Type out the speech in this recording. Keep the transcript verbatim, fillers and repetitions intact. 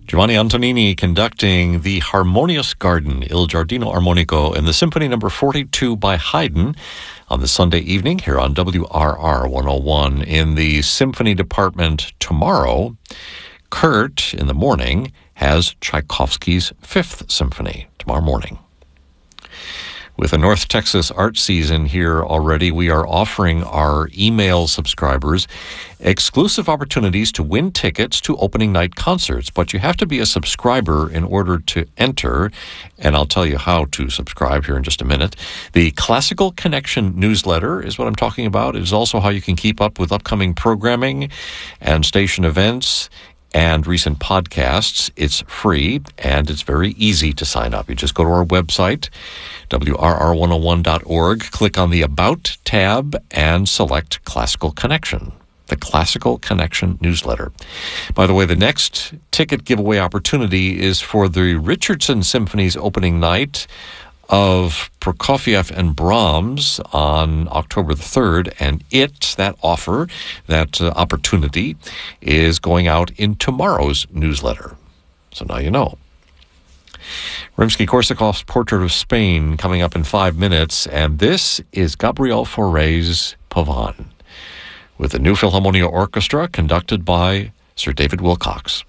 Giovanni Antonini conducting the Harmonious Garden, Il Giardino Armonico, in the Symphony Number forty-two by Haydn on the Sunday evening here on W R R one oh one. In the Symphony Department tomorrow, Kurt, in the morning, has Tchaikovsky's Fifth Symphony tomorrow morning. With the North Texas art season here already, we are offering our email subscribers exclusive opportunities to win tickets to opening night concerts. But you have to be a subscriber in order to enter, and I'll tell you how to subscribe here in just a minute. The Classical Connection newsletter is what I'm talking about. It is also how you can keep up with upcoming programming and station events and recent podcasts. It's free, and it's very easy to sign up. You just go to our website, W R R one oh one dot org, click on the About tab, and select Classical Connection, the Classical Connection newsletter. By the way, the next ticket giveaway opportunity is for the Richardson Symphony's opening night of Prokofiev and Brahms on October the third, and it, that offer, that uh, opportunity, is going out in tomorrow's newsletter. So now you know. Rimsky-Korsakov's Portrait of Spain coming up in five minutes, and this is Gabriel Fauré's Pavane with the New Philharmonia Orchestra conducted by Sir David Wilcox.